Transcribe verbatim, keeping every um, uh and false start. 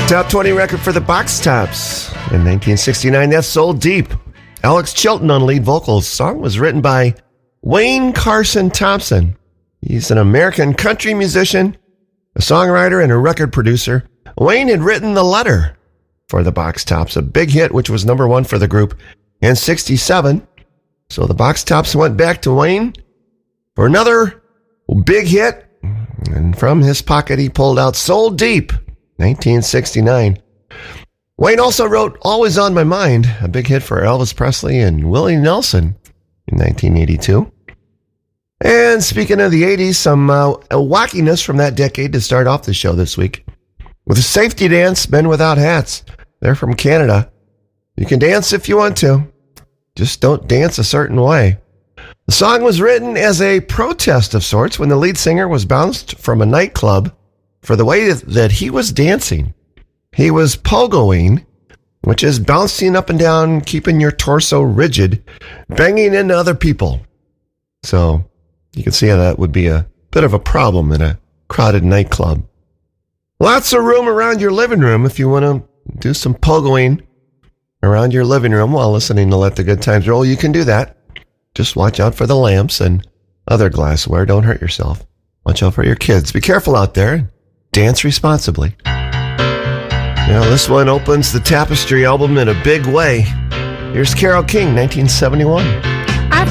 Top twenty record for the Box Tops. In nineteen sixty-nine, that's Soul Deep. Alex Chilton on lead vocals. The song was written by Wayne Carson Thompson. He's an American country musician, a songwriter, and a record producer. Wayne had written The Letter for the Box Tops, a big hit which was number one for the group in sixty-seven. So the Box Tops went back to Wayne for another big hit. And from his pocket, he pulled out Soul Deep, nineteen sixty-nine. Wayne also wrote Always on My Mind, a big hit for Elvis Presley and Willie Nelson in nineteen eighty-two. And speaking of the eighties, some uh, wackiness from that decade to start off the show this week. With a safety dance, Men Without Hats. They're from Canada. You can dance if you want to. Just don't dance a certain way. The song was written as a protest of sorts when the lead singer was bounced from a nightclub for the way that he was dancing. He was pogoing, which is bouncing up and down, keeping your torso rigid, banging into other people. So you can see how that would be a bit of a problem in a crowded nightclub. Lots of room around your living room if you want to do some pogoing around your living room while listening to Let the Good Times Roll. You can do that. Just watch out for the lamps and other glassware. Don't hurt yourself. Watch out for your kids. Be careful out there. Dance responsibly. Now, this one opens the Tapestry album in a big way. Here's Carole King, nineteen seventy-one.